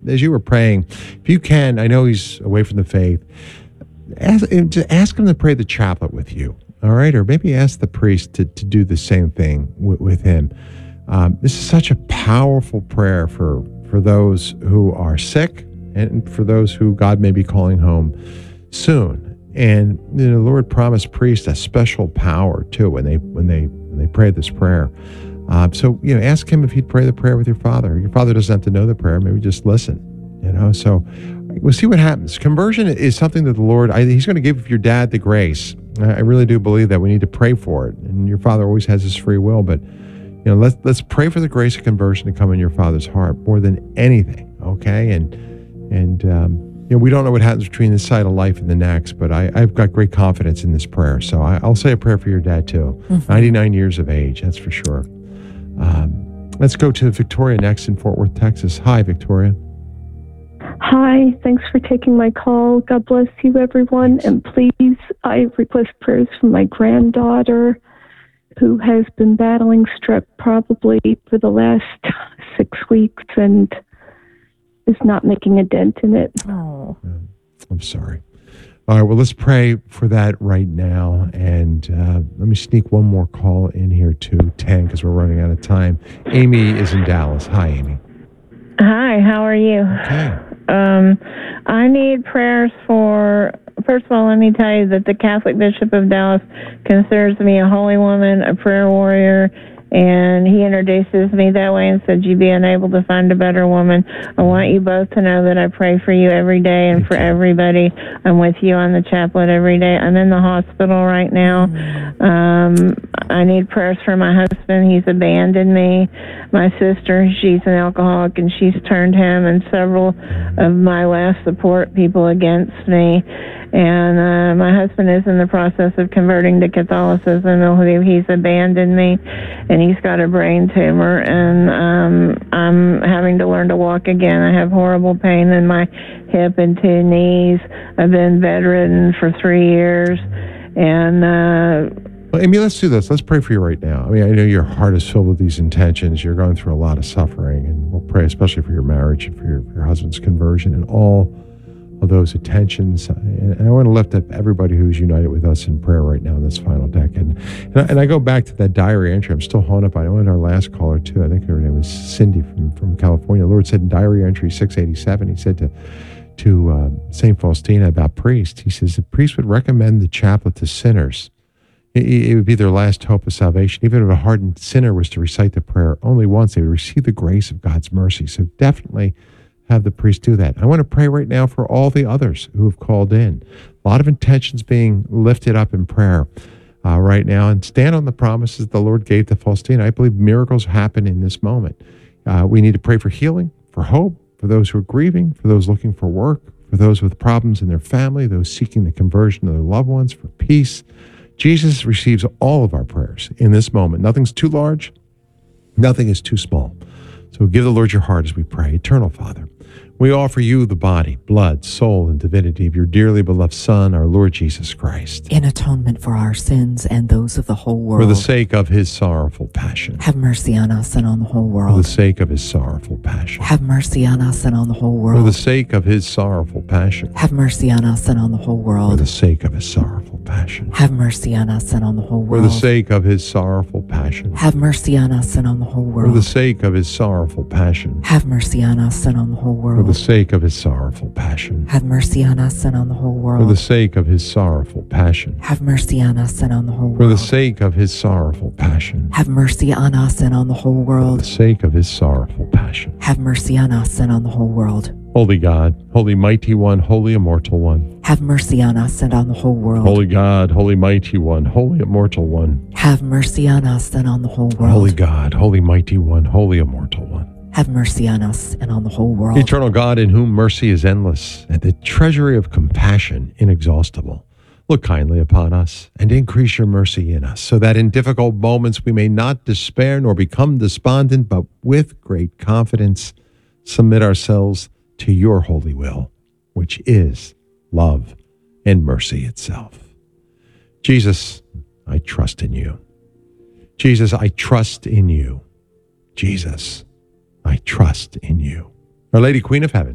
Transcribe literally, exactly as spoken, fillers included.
as you were praying, if you can, I know he's away from the faith, ask, ask him to pray the chaplet with you, all right? Or maybe ask the priest to, to do the same thing with, with him. Um, this is such a powerful prayer for, for those who are sick and for those who God may be calling home soon. And you know, the Lord promised priests a special power too when they when they when they pray this prayer. Uh, so you know, ask him if he'd pray the prayer with your father. Your father doesn't have to know the prayer; maybe just listen. You know, so we'll see what happens. Conversion is something that the Lord I, He's going to give your dad the grace. I, I really do believe that we need to pray for it. And your father always has his free will, but you know, let's let's pray for the grace of conversion to come in your father's heart more than anything. Okay, and and. Um, You know, we don't know what happens between this side of life and the next, but I, I've got great confidence in this prayer. So I, I'll say a prayer for your dad, too. Mm-hmm. ninety-nine years of age, that's for sure. Um, let's go to Victoria next in Fort Worth, Texas. Hi, Victoria. Hi, thanks for taking my call. God bless you, everyone. And please, I request prayers for my granddaughter who has been battling strep probably for the last six weeks and is not making a dent in it. Oh, I'm sorry. All right, well, let's pray for that right now. And uh, let me sneak one more call in here too, ten, because we're running out of time. Amy is in Dallas. Hi, Amy. Hi, how are you? Okay. Um, I need prayers for, first of all, let me tell you that the Catholic Bishop of Dallas considers me a holy woman, a prayer warrior, and he introduces me that way and said, you'd be unable to find a better woman. I want you both to know that I pray for you every day and for everybody. I'm with you on the chaplet every day. I'm in the hospital right now. Um, I need prayers for my husband. He's abandoned me. My sister, she's an alcoholic, and she's turned him and several of my last support people against me. And uh, my husband is in the process of converting to Catholicism. He's abandoned me, and he's got a brain tumor, and um, I'm having to learn to walk again. I have horrible pain in my hip and two knees. I've been bedridden for three years, and... Uh, Well, Amy, let's do this. Let's pray for you right now. I mean, I know your heart is filled with these intentions. You're going through a lot of suffering, and we'll pray especially for your marriage and for your, your husband's conversion and all of those attentions. And, and I want to lift up everybody who's united with us in prayer right now in this final decade. And, I, and I go back to that diary entry. I'm still hung up on it. I went our last caller, too. I think her name was Cindy from, from California. The Lord said in diary entry six eighty-seven, he said to to um, Saint Faustina about priests, he says, the priest would recommend the chaplet to sinners. It would be their last hope of salvation. Even if a hardened sinner was to recite the prayer only once, they would receive the grace of God's mercy. So definitely have the priest do that. I want to pray right now for all the others who have called in. A lot of intentions being lifted up in prayer uh, right now. And stand on the promises the Lord gave to Faustina. I believe miracles happen in this moment. Uh, we need to pray for healing, for hope, for those who are grieving, for those looking for work, for those with problems in their family, those seeking the conversion of their loved ones, for peace. Jesus receives all of our prayers in this moment. Nothing's too large. Nothing is too small. So give the Lord your heart as we pray. Eternal Father, we offer you the body, blood, soul, and divinity of your dearly beloved Son, our Lord Jesus Christ. In atonement for our sins and those of the whole world. For the sake of his sorrowful passion. Have mercy on us and on the whole world. For the sake of his sorrowful passion. Have mercy on us and on the whole world. For the sake of his sorrowful passion. Have mercy on us and on the whole world. For the sake of his sorrowful passion. Have mercy on us and on the whole world. For the sake of his sorrowful passion. Have mercy on us and on the whole world. For the sake of his sorrowful passion. Have mercy on us and on the whole world. For the sake of his sorrowful passion. Have mercy on us and on the whole world. For the sake of his sorrowful passion. Have mercy on us and on the whole world. For the sake of his sorrowful passion. Have mercy on us and on the whole world. For the sake of his sorrowful passion. Have mercy on us and on the whole world. Holy God, holy mighty one, holy immortal one. Have mercy on us and on the whole world. Holy God, holy mighty one, holy immortal one. Have mercy on us and on the whole world. Holy God, holy mighty one, holy immortal one. Have mercy on us and on the whole world. Eternal God, in whom mercy is endless, and the treasury of compassion inexhaustible, look kindly upon us and increase your mercy in us, so that in difficult moments we may not despair nor become despondent, but with great confidence submit ourselves to your holy will, which is love and mercy itself. Jesus, I trust in you. Jesus, I trust in you. Jesus, I trust in you. Our Lady, Queen of Heaven,